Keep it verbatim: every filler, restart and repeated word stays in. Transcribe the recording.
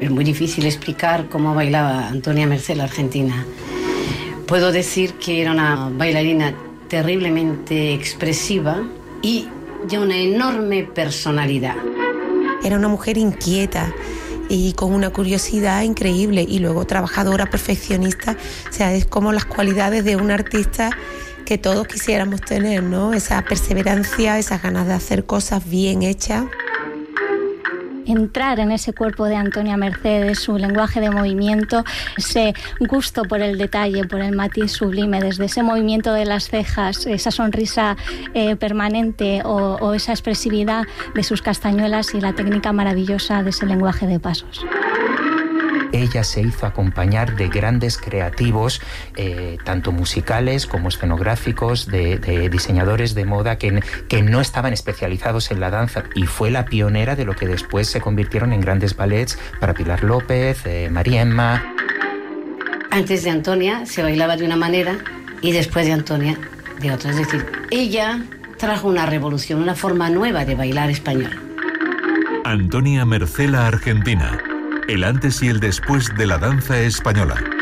Es muy difícil explicar cómo bailaba Antonia Mercé, la argentina. Puedo decir que era una bailarina terriblemente expresiva y de una enorme personalidad. Era una mujer inquieta y con una curiosidad increíble, y luego trabajadora, perfeccionista. O sea, es como las cualidades de un artista que todos quisiéramos tener, ¿no? Esa perseverancia, esas ganas de hacer cosas bien hechas. Entrar en ese cuerpo de Antonia Mercé, su lenguaje de movimiento, ese gusto por el detalle, por el matiz sublime, desde ese movimiento de las cejas, esa sonrisa eh, permanente o, o esa expresividad de sus castañuelas y la técnica maravillosa de ese lenguaje de pasos. Ella se hizo acompañar de grandes creativos, eh, tanto musicales como escenográficos, de, de diseñadores de moda que, que no estaban especializados en la danza, y fue la pionera de lo que después se convirtieron en grandes ballets para Pilar López, eh, María Emma. Antes de Antonia se bailaba de una manera y después de Antonia de otra. Es decir, ella trajo una revolución, una forma nueva de bailar español. Antonia Mercé, la argentina. El antes y el después de la danza española.